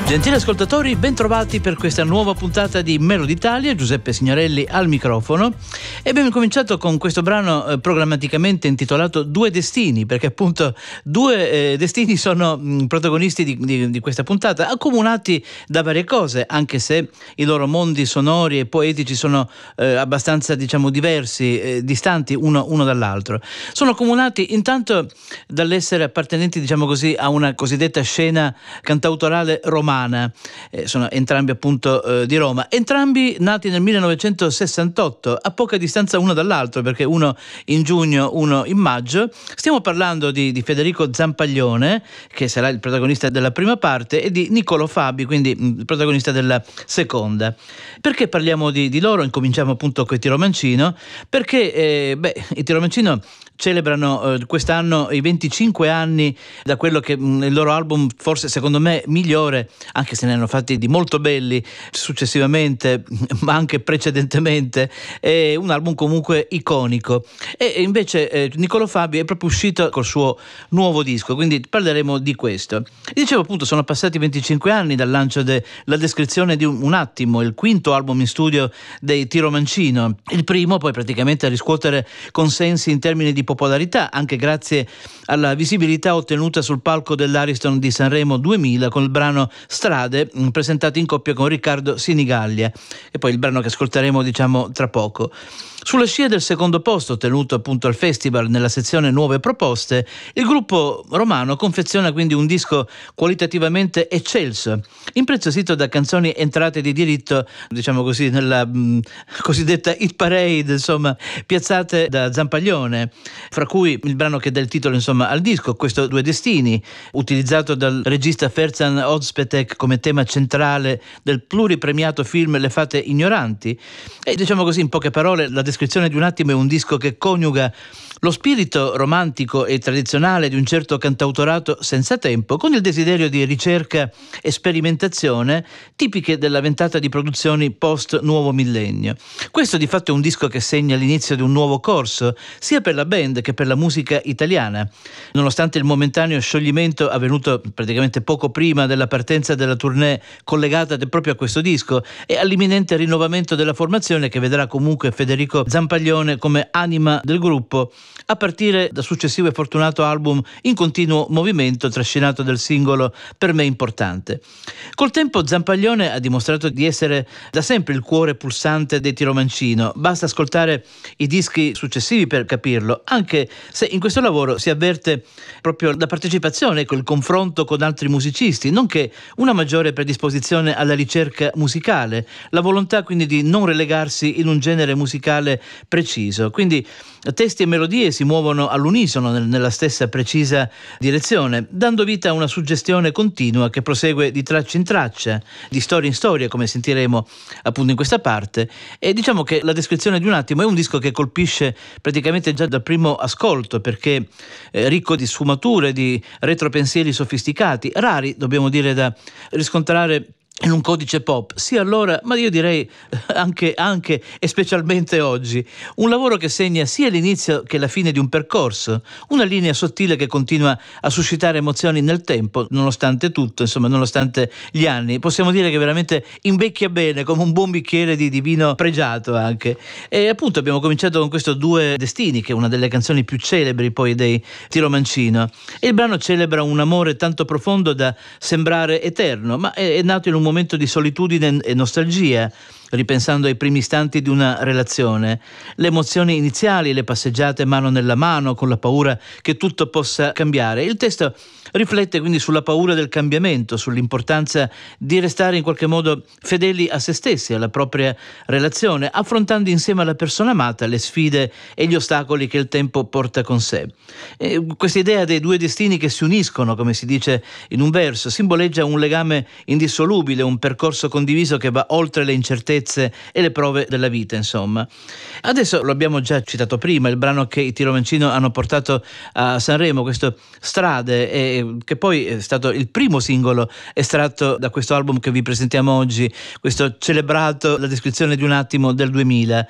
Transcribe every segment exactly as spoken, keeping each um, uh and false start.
Gentili ascoltatori, bentrovati per questa nuova puntata di Melody Italia. Giuseppe Signorelli al microfono e abbiamo cominciato con questo brano eh, programmaticamente intitolato Due Destini, perché appunto due eh, destini sono mh, protagonisti di, di, di questa puntata, accomunati da varie cose, anche se i loro mondi sonori e poetici sono eh, abbastanza, diciamo, diversi, eh, distanti uno, uno dall'altro. Sono accomunati intanto dall'essere appartenenti, diciamo così, a una cosiddetta scena cantautorale romana. Eh, sono entrambi appunto eh, di Roma, entrambi nati nel millenovecentosessantotto, a poca distanza uno dall'altro, perché uno in giugno, uno in maggio. Stiamo parlando di, di Federico Zampaglione, che sarà il protagonista della prima parte, e di Niccolò Fabi, quindi mh, il protagonista della seconda. Perché parliamo di, di loro? Incominciamo appunto con i Tiromancino, perché eh, beh, i Tiromancino celebrano eh, quest'anno i venticinque anni da quello che mh, il loro album, forse secondo me migliore, anche se ne hanno fatti di molto belli successivamente, ma anche precedentemente, è un album comunque iconico. E invece eh, Niccolò Fabi è proprio uscito col suo nuovo disco, quindi parleremo di questo. Dicevo appunto, sono passati venticinque anni dal lancio della descrizione di un, un attimo, il quinto album in studio dei Tiromancino, il primo poi praticamente a riscuotere consensi in termini di popolarità, anche grazie alla visibilità ottenuta sul palco dell'Ariston di Sanremo duemila con il brano Strade, presentato in coppia con Riccardo Sinigallia, e poi il brano che ascolteremo, diciamo, tra poco. Sulla scia del secondo posto ottenuto appunto al festival nella sezione Nuove Proposte, il gruppo romano confeziona quindi un disco qualitativamente eccelso, impreziosito da canzoni entrate di diritto, diciamo così, nella mh, cosiddetta hit parade, insomma, piazzate da Zampaglione, fra cui il brano che dà il titolo, insomma, al disco, questo Due Destini, utilizzato dal regista Ferzan Özpetek come tema centrale del pluripremiato film Le Fate Ignoranti. E diciamo così, in poche parole, la descrizione di un attimo è un disco che coniuga lo spirito romantico e tradizionale di un certo cantautorato senza tempo con il desiderio di ricerca e sperimentazione tipiche della ventata di produzioni post nuovo millennio. Questo di fatto è un disco che segna l'inizio di un nuovo corso sia per la band che per la musica italiana, nonostante il momentaneo scioglimento avvenuto praticamente poco prima della partenza della tournée collegata proprio a questo disco e all'imminente rinnovamento della formazione, che vedrà comunque Federico Zampaglione come anima del gruppo a partire dal successivo e fortunato album in continuo movimento trascinato dal singolo Per me importante. Col tempo Zampaglione ha dimostrato di essere da sempre il cuore pulsante dei Tiromancino, basta ascoltare i dischi successivi per capirlo, anche se in questo lavoro si avverte proprio la partecipazione, ecco, il confronto con altri musicisti, nonché una maggiore predisposizione alla ricerca musicale, la volontà quindi di non relegarsi in un genere musicale preciso. Quindi testi e melodie si muovono all'unisono nel, nella stessa precisa direzione, dando vita a una suggestione continua che prosegue di traccia in traccia, di storia in storia, come sentiremo appunto in questa parte. E diciamo che la descrizione di un attimo è un disco che colpisce praticamente già dal primo ascolto, perché è ricco di sfumature, di retropensieri sofisticati, rari, dobbiamo dire, da riscontrare in un codice pop, sia allora, ma io direi anche, anche e specialmente oggi. Un lavoro che segna sia l'inizio che la fine di un percorso, una linea sottile che continua a suscitare emozioni nel tempo, nonostante tutto, insomma, nonostante gli anni. Possiamo dire che veramente invecchia bene, come un buon bicchiere di, di vino pregiato anche. E appunto abbiamo cominciato con questo Due Destini, che è una delle canzoni più celebri poi dei Tiromancino. E il brano celebra un amore tanto profondo da sembrare eterno, ma è, è nato in un momento di solitudine e nostalgia, ripensando ai primi istanti di una relazione, le emozioni iniziali, le passeggiate mano nella mano con la paura che tutto possa cambiare. Il testo riflette quindi sulla paura del cambiamento, sull'importanza di restare in qualche modo fedeli a se stessi, alla propria relazione, affrontando insieme alla persona amata le sfide e gli ostacoli che il tempo porta con sé. E questa idea dei due destini che si uniscono, come si dice in un verso, simboleggia un legame indissolubile, un percorso condiviso che va oltre le incertezze e le prove della vita, insomma. Adesso lo abbiamo già citato prima, il brano che i Tiromancino hanno portato a Sanremo, questo Strade, e che poi è stato il primo singolo estratto da questo album che vi presentiamo oggi, questo celebrato La descrizione di un attimo del duemila.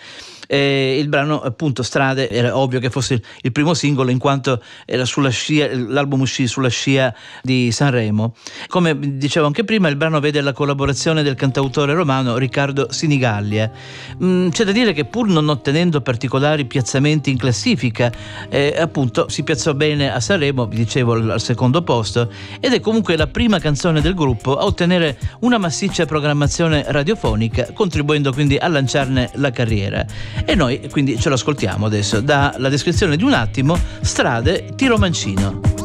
E il brano appunto Strade era ovvio che fosse il primo singolo, in quanto era sulla scia, l'album uscì sulla scia di Sanremo. Come dicevo anche prima, il brano vede la collaborazione del cantautore romano Riccardo Sinigallia. Mm, c'è da dire che pur non ottenendo particolari piazzamenti in classifica, eh, appunto si piazzò bene a Sanremo, vi dicevo, al secondo posto, ed è comunque la prima canzone del gruppo a ottenere una massiccia programmazione radiofonica, contribuendo quindi a lanciarne la carriera. E noi quindi ce lo ascoltiamo adesso dalla descrizione di un attimo, Strade, Tiro Mancino.